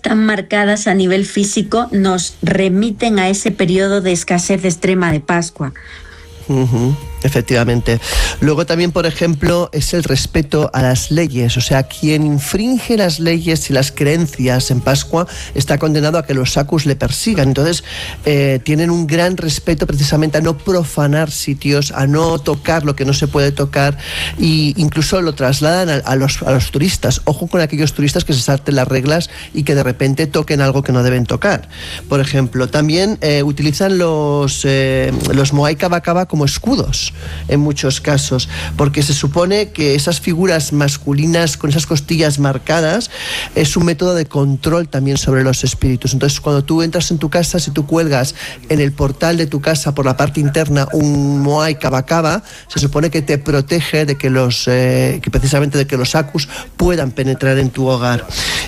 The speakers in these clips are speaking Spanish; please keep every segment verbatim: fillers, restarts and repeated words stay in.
tan marcadas a nivel físico nos remiten a ese periodo de escasez extrema de Pascua. Uh-huh. Efectivamente. Luego también, por ejemplo, es el respeto a las leyes. O sea, quien infringe las leyes y las creencias en Pascua está condenado a que los sacus le persigan. Entonces, eh, tienen un gran respeto precisamente a no profanar sitios, a no tocar lo que no se puede tocar, e incluso lo trasladan a, a, los, a los turistas. Ojo con aquellos turistas que se salten las reglas y que de repente toquen algo que no deben tocar. Por ejemplo, también eh, utilizan los, eh, los moai cabacaba como escudos en muchos casos, porque se supone que esas figuras masculinas con esas costillas marcadas es un método de control también sobre los espíritus. Entonces, cuando tú entras en tu casa, si tú cuelgas en el portal de tu casa por la parte interna un moai cabacaba, se supone que te protege de que los eh, que precisamente de que los acus puedan penetrar en tu hogar.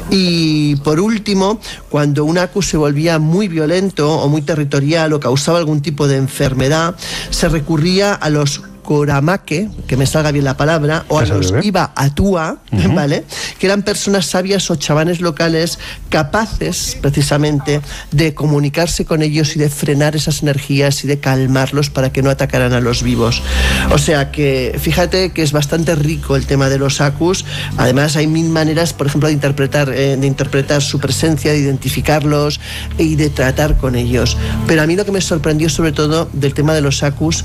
Y por último, cuando un acus se volvía muy violento o muy territorial o causaba algún tipo de enfermedad, se recurría a los Coramake, que me salga bien la palabra, o a los Iba Atua, uh-huh. ¿vale? Que eran personas sabias o chamanes locales capaces, precisamente, de comunicarse con ellos y de frenar esas energías y de calmarlos para que no atacaran a los vivos. O sea que, fíjate que es bastante rico el tema de los acus. Además, hay mil maneras, por ejemplo, de interpretar, eh, de interpretar su presencia, de identificarlos y de tratar con ellos. Pero a mí lo que me sorprendió, sobre todo, del tema de los acus,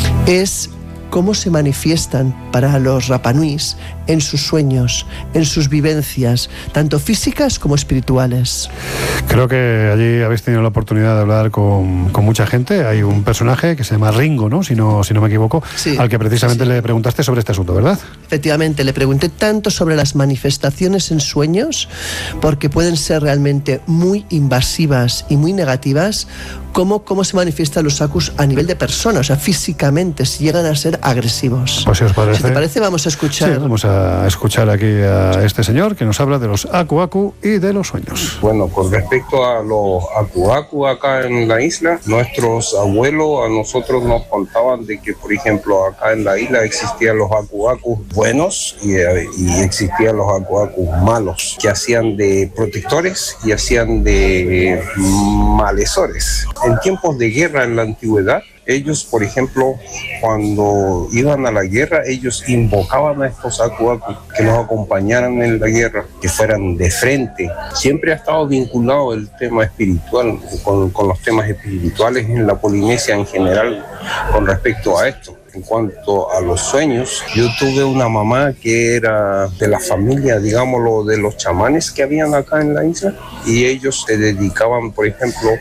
es cómo se manifiestan para los Rapanuis en sus sueños, en sus vivencias, tanto físicas como espirituales. Creo que allí habéis tenido la oportunidad de hablar con, con mucha gente. Hay un personaje que se llama Ringo, ¿no? Si no, si no me equivoco, sí, al que precisamente sí. le preguntaste sobre este asunto, ¿verdad? Efectivamente, le pregunté tanto sobre las manifestaciones en sueños, porque pueden ser realmente muy invasivas y muy negativas, como cómo se manifiestan los acus a nivel de persona, o sea, físicamente, si llegan a ser agresivos. Pues si os parece, si te parece, vamos a escuchar. Sí, vamos a escuchar aquí a este señor que nos habla de los aku aku y de los sueños. Bueno, con respecto a los aku aku acá en la isla, nuestros abuelos a nosotros nos contaban de que, por ejemplo, acá en la isla existían los aku aku buenos y, y existían los aku aku malos, que hacían de protectores y hacían de malhechores. En tiempos de guerra en la antigüedad, ellos, por ejemplo, cuando iban a la guerra, ellos invocaban a estos aku aku que nos acompañaran en la guerra, que fueran de frente. Siempre ha estado vinculado el tema espiritual con, con los temas espirituales en la Polinesia en general con respecto a esto. En cuanto a los sueños, yo tuve una mamá que era de la familia, digámoslo, de los chamanes que habían acá en la isla, y ellos se dedicaban, por ejemplo,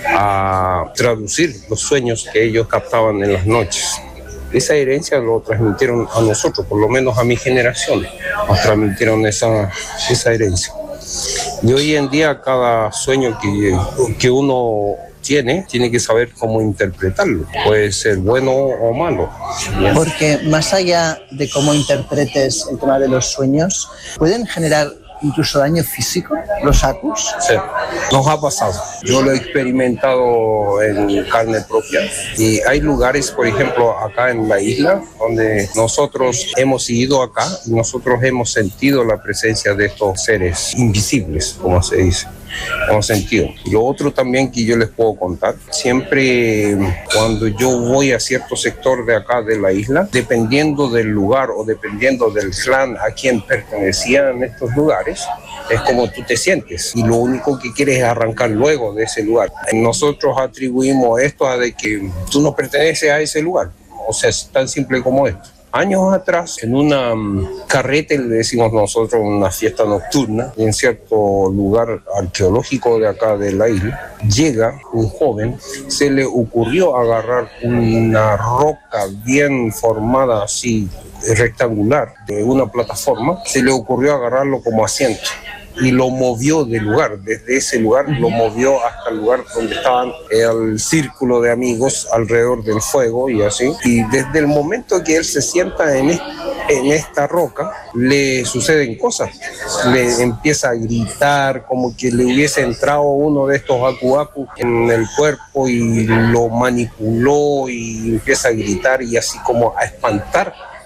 a traducir los sueños que ellos captaban en las noches. Esa herencia lo transmitieron a nosotros, por lo menos a mi generación, nos transmitieron esa, esa herencia. Y hoy en día cada sueño que, que uno tiene, tiene que saber cómo interpretarlo, puede ser bueno o malo. Porque más allá de cómo interpretes el tema de los sueños, pueden generar incluso daño físico, los acus. Sí, nos ha pasado. Yo lo he experimentado en carne propia. Y hay lugares, por ejemplo, acá en la isla, donde nosotros hemos ido acá y nosotros hemos sentido la presencia de estos seres invisibles, como se dice. Hemos sentido. Y lo otro también que yo les puedo contar, siempre cuando yo voy a cierto sector de acá de la isla, dependiendo del lugar o dependiendo del clan a quien pertenecían estos lugares, es como tú te sientes y lo único que quieres es arrancar luego de ese lugar. Nosotros atribuimos esto a de que tú no perteneces a ese lugar, o sea, es tan simple como esto. Años atrás, en una um, carrete, le decimos nosotros, una fiesta nocturna, en cierto lugar arqueológico de acá de la isla, llega un joven, se le ocurrió agarrar una roca bien formada así, rectangular, de una plataforma, se le ocurrió agarrarlo como asiento y lo movió del lugar, desde ese lugar lo movió hasta el lugar donde estaban el círculo de amigos alrededor del fuego y así. Y desde el momento que él se sienta en, est- en esta roca, le suceden cosas. Le empieza a gritar como que le hubiese entrado uno de estos aku aku en el cuerpo y lo manipuló y empieza a gritar y así como a espantar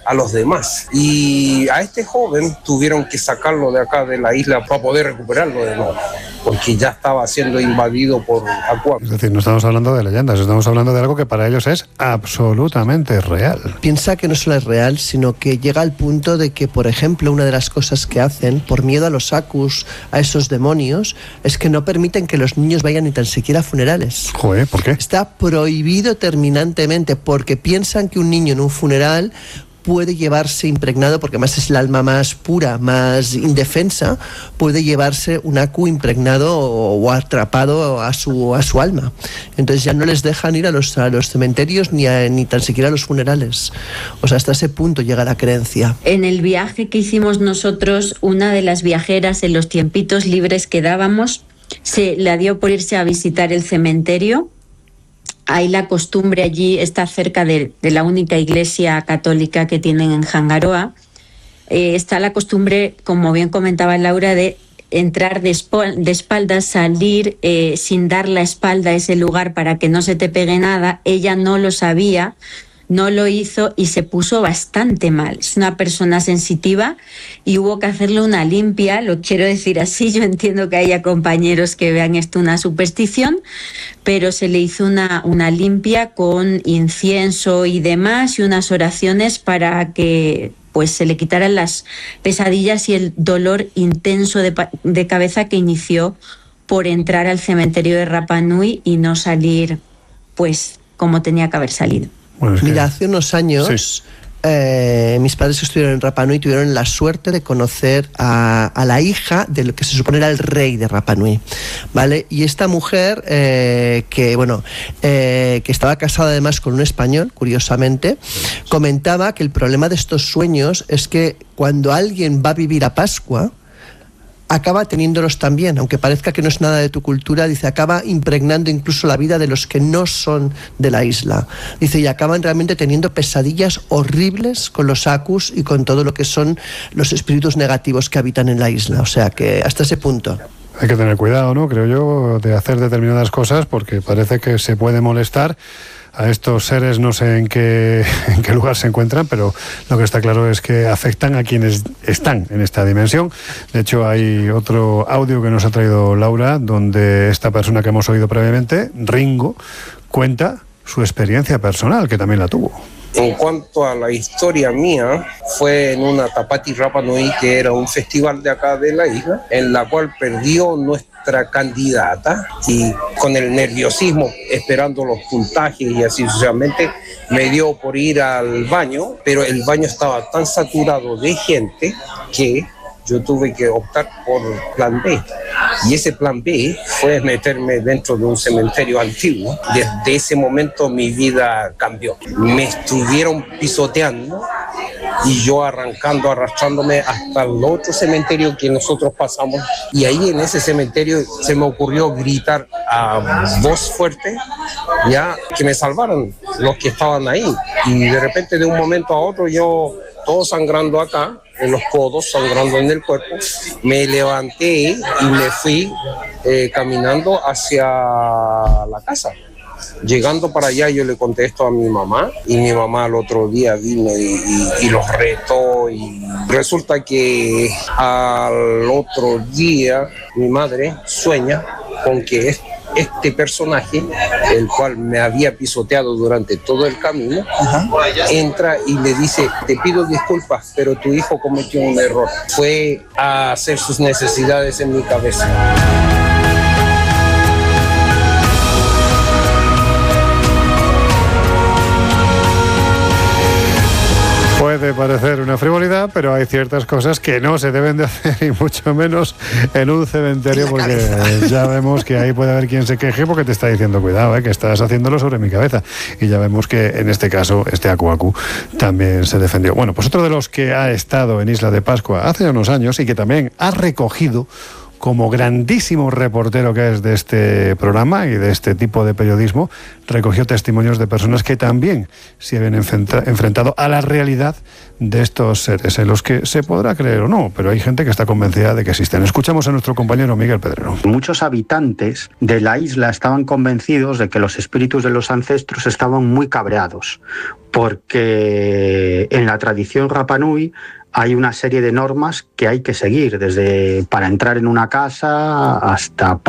a los demás. Y a este joven tuvieron que sacarlo de acá de la isla para poder recuperarlo de nuevo, porque ya estaba siendo invadido por Acuacu. Es decir, no estamos hablando de leyendas, estamos hablando de algo que para ellos es absolutamente real. Piensa que no solo es real, sino que llega al punto de que, por ejemplo, una de las cosas que hacen, por miedo a los Akus, a esos demonios, es que no permiten que los niños vayan ni tan siquiera a funerales. Joder, ¿por qué? Está prohibido terminantemente, porque piensan que un niño en un funeral puede llevarse impregnado, porque además es el alma más pura, más indefensa, puede llevarse un Aku impregnado o, o atrapado a su, a su alma. Entonces ya no les dejan ir a los, a los cementerios ni, a, ni tan siquiera a los funerales. O sea, hasta ese punto llega la creencia. En el viaje que hicimos nosotros, una de las viajeras, en los tiempitos libres que dábamos, se le dio por irse a visitar el cementerio. Hay la costumbre, allí está cerca de, de la única iglesia católica que tienen en Hangaroa. Eh, está la costumbre, como bien comentaba Laura, de entrar de, espal- de espaldas, salir eh, sin dar la espalda a ese lugar para que no se te pegue nada. Ella no lo sabía, no lo hizo y se puso bastante mal. Es una persona sensitiva y hubo que hacerle una limpia, lo quiero decir así. Yo entiendo que haya compañeros que vean esto una superstición, pero se le hizo una, una limpia con incienso y demás y unas oraciones para que pues se le quitaran las pesadillas y el dolor intenso de, de cabeza que inició por entrar al cementerio de Rapa Nui y no salir pues como tenía que haber salido. Bueno, es que... Mira, hace unos años, sí. eh, mis padres que estuvieron en Rapa Nui tuvieron la suerte de conocer a, a la hija de lo que se supone era el rey de Rapa Nui, ¿vale? Y esta mujer, eh, que bueno, eh, que estaba casada además con un español, curiosamente, comentaba que el problema de estos sueños es que cuando alguien va a vivir a Pascua, acaba teniéndolos también, aunque parezca que no es nada de tu cultura, dice, acaba impregnando incluso la vida de los que no son de la isla. Dice, y acaban realmente teniendo pesadillas horribles con los Akus y con todo lo que son los espíritus negativos que habitan en la isla. O sea que hasta ese punto. Hay que tener cuidado, ¿no? Creo yo, de hacer determinadas cosas porque parece que se puede molestar a estos seres, no sé en qué, en qué lugar se encuentran, pero lo que está claro es que afectan a quienes están en esta dimensión. De hecho, hay otro audio que nos ha traído Laura, donde esta persona que hemos oído previamente, Ringo, cuenta su experiencia personal, que también la tuvo. En cuanto a la historia mía, fue en una Tapati Rapa Nui, que era un festival de acá de la isla, en la cual perdió nuestra candidata y con el nerviosismo, esperando los puntajes y así sucesivamente, me dio por ir al baño, pero el baño estaba tan saturado de gente que yo tuve que optar por plan B. Y ese plan B fue meterme dentro de un cementerio antiguo. Desde ese momento mi vida cambió. Me estuvieron pisoteando y yo arrancando, arrastrándome hasta el otro cementerio que nosotros pasamos. Y ahí en ese cementerio se me ocurrió gritar a voz fuerte, ya, que me salvaran los que estaban ahí. Y de repente, de un momento a otro, yo, todo sangrando acá, en los codos, sangrando en el cuerpo, me levanté y me fui eh, caminando hacia la casa. Llegando para allá, yo le contesto a mi mamá y mi mamá al otro día vino y, y, y los retó, y resulta que al otro día mi madre sueña con que es este personaje, el cual me había pisoteado durante todo el camino, ajá, entra y le dice, te pido disculpas, pero tu hijo cometió un error. Fue a hacer sus necesidades en mi cabeza. Puede parecer una frivolidad, pero hay ciertas cosas que no se deben de hacer, y mucho menos en un cementerio, porque ya vemos que ahí puede haber quien se queje porque te está diciendo, cuidado, eh, que estás haciéndolo sobre mi cabeza. Y ya vemos que en este caso este Aku Aku también se defendió. Bueno, pues otro de los que ha estado en Isla de Pascua hace unos años y que también ha recogido como grandísimo reportero que es de este programa y de este tipo de periodismo, recogió testimonios de personas que también se habían enfrentado a la realidad de estos seres, en los que se podrá creer o no, pero hay gente que está convencida de que existen. Escuchamos a nuestro compañero Miguel Pedrero. Muchos habitantes de la isla estaban convencidos de que los espíritus de los ancestros estaban muy cabreados, porque en la tradición Rapa Nui hay una serie de normas que hay que seguir, desde para entrar en una casa hasta para